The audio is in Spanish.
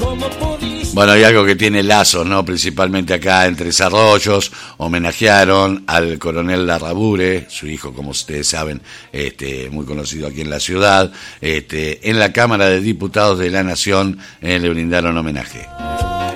Bueno, hay algo que tiene lazos, ¿no? Principalmente acá en Tres Arroyos, homenajearon al coronel Larrabure, su hijo, como ustedes saben, muy conocido aquí en la ciudad, en la Cámara de Diputados de la Nación, le brindaron homenaje.